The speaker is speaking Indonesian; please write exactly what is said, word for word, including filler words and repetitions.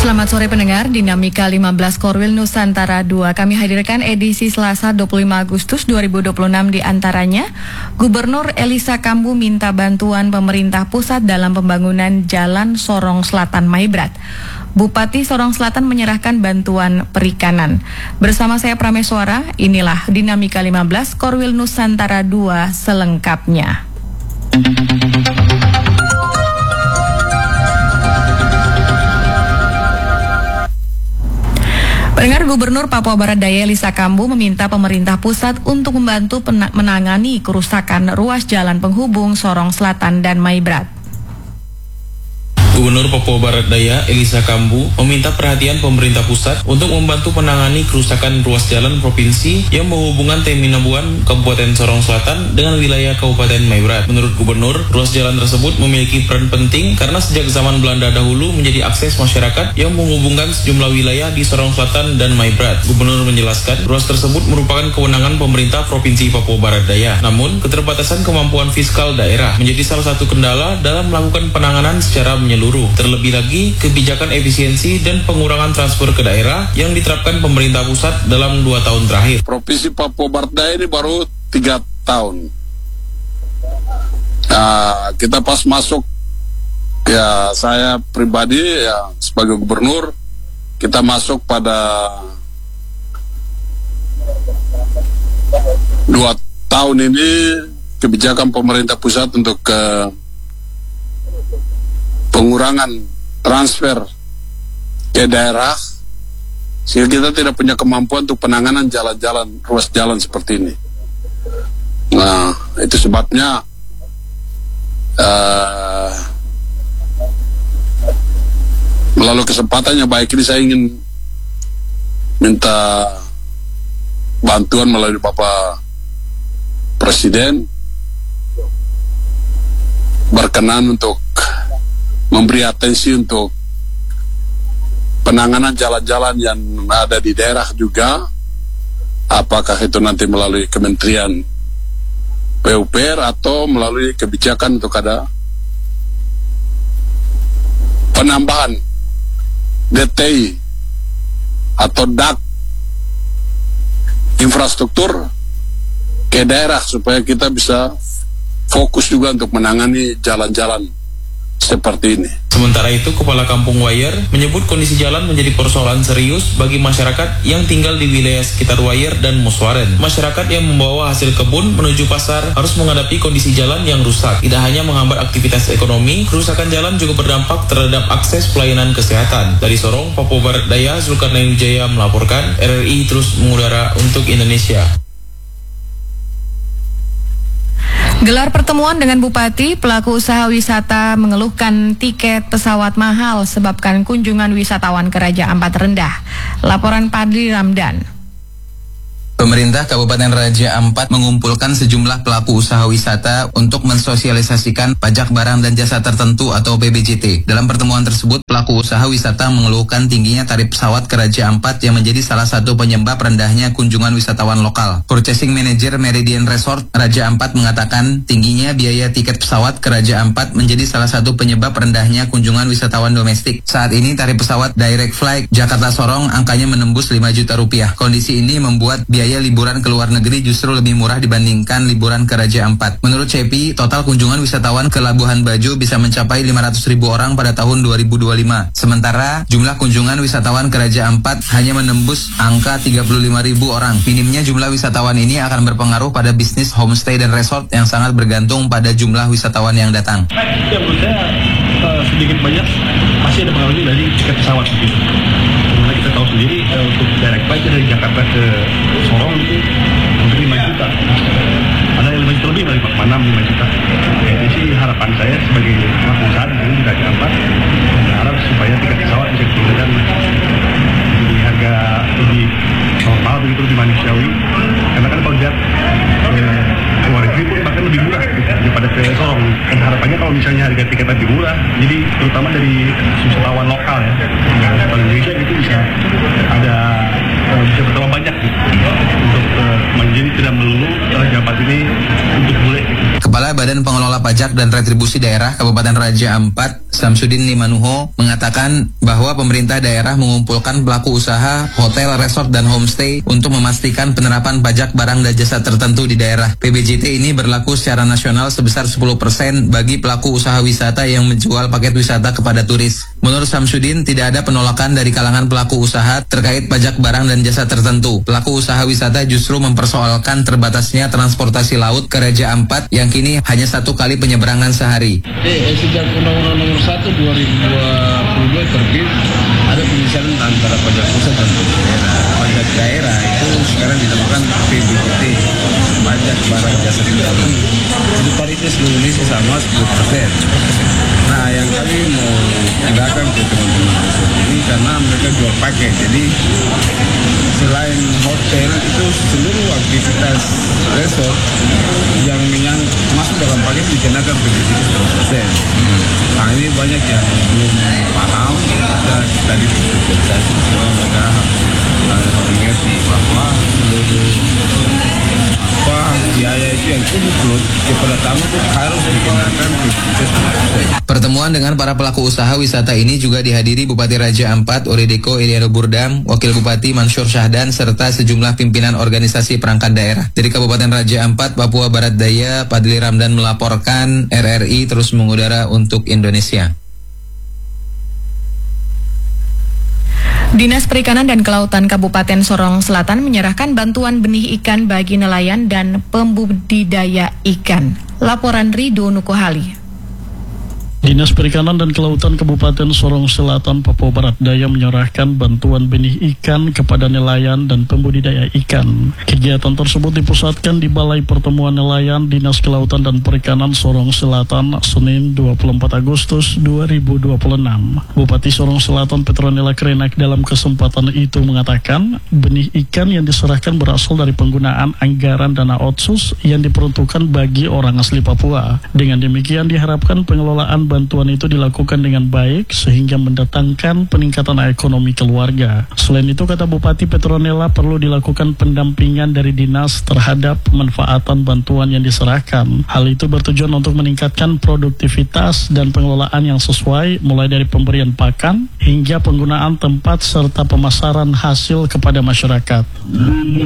Selamat sore pendengar, Dinamika lima belas Korwil Nusantara dua. Kami hadirkan edisi Selasa dua puluh lima Agustus dua ribu dua puluh enam di antaranya. Gubernur Elisa Kambu minta bantuan pemerintah pusat dalam pembangunan Jalan Sorong Selatan Maibrat. Bupati Sorong Selatan menyerahkan bantuan perikanan. Bersama saya Prameswara, inilah Dinamika lima belas Korwil Nusantara dua selengkapnya. Pendengar, Gubernur Papua Barat Daya Elisa Kambu meminta pemerintah pusat untuk membantu menangani kerusakan ruas jalan penghubung Sorong Selatan dan Maibrat. Gubernur Papua Barat Daya Elisa Kambu meminta perhatian pemerintah pusat untuk membantu menangani kerusakan ruas jalan provinsi yang menghubungkan Teminabuan, Kabupaten Sorong Selatan dengan wilayah Kabupaten Maibrat. Menurut Gubernur, ruas jalan tersebut memiliki peran penting karena sejak zaman Belanda dahulu menjadi akses masyarakat yang menghubungkan sejumlah wilayah di Sorong Selatan dan Maibrat. Gubernur menjelaskan, ruas tersebut merupakan kewenangan pemerintah Provinsi Papua Barat Daya. Namun, keterbatasan kemampuan fiskal daerah menjadi salah satu kendala dalam melakukan penanganan secara menyeluruh. Terlebih lagi, kebijakan efisiensi dan pengurangan transfer ke daerah yang diterapkan pemerintah pusat dalam dua tahun terakhir. Provinsi Papua Barat Daya ini baru tiga tahun. Nah, kita pas masuk, ya saya pribadi ya sebagai gubernur, kita masuk pada dua tahun ini kebijakan pemerintah pusat untuk ke uh, pengurangan transfer ke daerah, sehingga kita tidak punya kemampuan untuk penanganan jalan-jalan, ruas jalan seperti ini. Nah, itu sebabnya uh, melalui kesempatannya baik ini saya ingin minta bantuan melalui Bapak Presiden berkenan untuk memberi atensi untuk penanganan jalan-jalan yang ada di daerah juga, apakah itu nanti melalui Kementerian P U P R atau melalui kebijakan untuk ada penambahan D T I atau D A K infrastruktur ke daerah supaya kita bisa fokus juga untuk menangani jalan-jalan seperti ini. Sementara itu, Kepala Kampung Wayer menyebut kondisi jalan menjadi persoalan serius bagi masyarakat yang tinggal di wilayah sekitar Wayer dan Muswaren. Masyarakat yang membawa hasil kebun menuju pasar harus menghadapi kondisi jalan yang rusak. Tidak hanya menghambat aktivitas ekonomi, kerusakan jalan juga berdampak terhadap akses pelayanan kesehatan. Dari Sorong, Papua Barat Daya, Zulkarnain Wijaya melaporkan. R R I terus mengudara untuk Indonesia. Gelar pertemuan dengan Bupati, pelaku usaha wisata mengeluhkan tiket pesawat mahal sebabkan kunjungan wisatawan ke Raja Ampat rendah. Laporan Padli Ramdan. Pemerintah Kabupaten Raja Ampat mengumpulkan sejumlah pelaku usaha wisata untuk mensosialisasikan pajak barang dan jasa tertentu atau P B J T. Dalam pertemuan tersebut, pelaku usaha wisata mengeluhkan tingginya tarif pesawat ke Raja Ampat yang menjadi salah satu penyebab rendahnya kunjungan wisatawan lokal. Purchasing Manager Meridian Resort Raja Ampat mengatakan tingginya biaya tiket pesawat ke Raja Ampat menjadi salah satu penyebab rendahnya kunjungan wisatawan domestik. Saat ini tarif pesawat Direct Flight Jakarta Sorong angkanya menembus lima juta rupiah. Kondisi ini membuat biaya Biaya liburan ke luar negeri justru lebih murah dibandingkan liburan ke Raja Ampat. Menurut Cepi, total kunjungan wisatawan ke Labuhan Bajo bisa mencapai lima ratus ribu orang pada tahun dua ribu dua puluh lima. Sementara jumlah kunjungan wisatawan ke Raja Ampat hanya menembus angka tiga puluh lima ribu orang. Minimnya jumlah wisatawan ini akan berpengaruh pada bisnis homestay dan resort yang sangat bergantung pada jumlah wisatawan yang datang. Ya, menurut saya uh, sedikit banyak pasti ada pengaruhnya dari tiket pesawat begitu. Karena kita tahu sendiri uh, untuk direct flight dari Jakarta ke Sorong itu hampir lima juta. Ada yang lima juta lebih dari enam lima juta. Jadi sih harapan saya sebagai pelaku usaha ini di Raja Ampat berharap supaya tiket pesawat bisa diturunkan di harga lebih normal begitu, lebih manusiawi. Karena kan kalau lihat eh, luar negeri pun bahkan lebih murah gitu, daripada ke Sorong. Dan harapannya kalau misalnya harga tiket lebih murah, jadi terutama dari wisatawan lokal ya, wisatawan Indonesia itu bisa ada uh, bisa bertambah banyak gitu, untuk uh, menjadi tidak melulu Raja Ampat ini untuk bule. Kepala Badan Pengelola Pajak dan Retribusi Daerah Kabupaten Raja Ampat, Samsudin Limanuho, mengatakan bahwa pemerintah daerah mengumpulkan pelaku usaha hotel, resort, dan homestay untuk memastikan penerapan pajak barang dan jasa tertentu di daerah. P B J T ini berlaku secara nasional sebesar sepuluh persen bagi pelaku usaha wisata yang menjual paket wisata kepada turis. Menurut Samsudin, tidak ada penolakan dari kalangan pelaku usaha terkait pajak barang dan jasa tertentu. Pelaku usaha wisata justru mempersoalkan terbatasnya transportasi laut ke Raja Ampat yang kini hanya satu kali penyeberangan sehari. Eh, sejak Undang-Undang Nomor satu dua ribu dua puluh dua terbit, ada pemisahan antara pajak pusat dan pajak daerah. Pajak daerah itu sekarang dinamakan P B J T, pajak barang jasa tertentu. Itu paritas seluruh Indonesia sama sepuluh persen. Nah, yang kami mau tindakan ke teman-teman ini karena mereka jual paket. Jadi selain hotel itu seluruh aktivitas resort yang yang masuk dalam paket dikenakan P B J T sepuluh persen. Nah, ini banyak yang belum paham. Kita tadi sosialisasi supaya mereka mengerti bahwa seluruh apa biaya itu yang include kepada tamu itu harus dikenakan P B J T sepuluh persen. Pertemuan dengan para pelaku usaha wisata ini juga dihadiri Bupati Raja Ampat Oredeko Iriano Burdam, Wakil Bupati Mansur Syahdan, serta sejumlah pimpinan organisasi perangkat daerah. Dari Kabupaten Raja Ampat, Papua Barat Daya, Padli Ramdan melaporkan R R I terus mengudara untuk Indonesia. Dinas Perikanan dan Kelautan Kabupaten Sorong Selatan menyerahkan bantuan benih ikan bagi nelayan dan pembudidaya ikan. Laporan Rido Nukohali. Dinas Perikanan dan Kelautan Kabupaten Sorong Selatan, Papua Barat Daya menyerahkan bantuan benih ikan kepada nelayan dan pembudidaya ikan. Kegiatan tersebut dipusatkan di Balai Pertemuan Nelayan Dinas Kelautan dan Perikanan Sorong Selatan, Senin dua puluh empat Agustus dua ribu dua puluh enam. Bupati Sorong Selatan Petronella Krenak dalam kesempatan itu mengatakan, benih ikan yang diserahkan berasal dari penggunaan anggaran dana otsus yang diperuntukkan bagi orang asli Papua. Dengan demikian diharapkan pengelolaan bantuan itu dilakukan dengan baik sehingga mendatangkan peningkatan ekonomi keluarga. Selain itu, kata Bupati Petronella, perlu dilakukan pendampingan dari dinas terhadap pemanfaatan bantuan yang diserahkan. Hal itu bertujuan untuk meningkatkan produktivitas dan pengelolaan yang sesuai, mulai dari pemberian pakan hingga penggunaan tempat serta pemasaran hasil kepada masyarakat.